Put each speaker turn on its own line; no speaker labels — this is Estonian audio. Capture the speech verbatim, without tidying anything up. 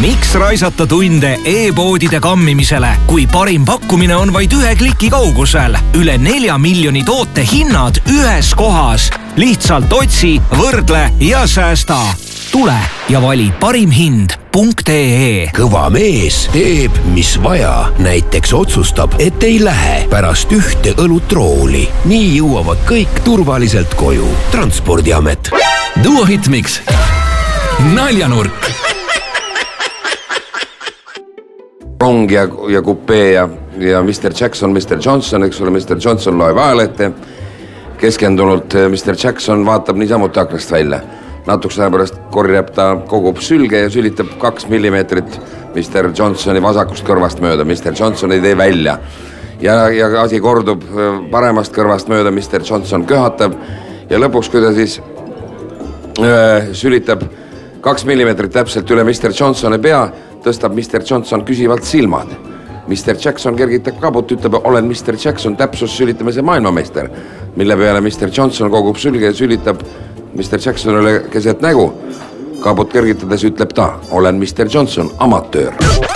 Miks raisata tunde e-poodide kammimisele, kui parim pakkumine on vaid ühe kliki kaugusel? Üle nelja miljoni toote hinnad ühes kohas. Lihtsalt otsi, võrdle ja säästa. Tule ja vali parim hind punkt ee.
Kõva mees teeb, mis vaja. Näiteks otsustab, et ei lähe pärast ühte õlutrooli. Nii jõuavad kõik turvaliselt koju. Transpordiamet.
Duo Hitmix. Naljanurk.
Rong ja, ja kupee ja, ja mister Jackson, mister Johnson, eks ole, mister Johnson loeb ajalehte. Keskendunult mister Jackson vaatab niisamuti aknast välja. Natuks aja pärast korjab ta, kogub sülge ja sülitab kaks millimeetrit mister Johnsoni vasakust kõrvast mööda. mister Johnson ei tee välja. Ja, ja asi kordub paremast kõrvast mööda, mister Johnson köhatab ja lõpuks, kui ta siis öö, sülitab kaks millimeetrit täpselt üle mister Johnsoni pea, tõstab mister Johnson küsivalt silmad. mister Jackson kergitab kabut, ütleb, olen mister Jackson, täpsus sülitamise maailmameister, mille peale mister Johnson kogub sülge ja sülitab mister Jacksonile keset nägu. Kabut kergitades ütleb ta, olen mister Johnson, amatöör.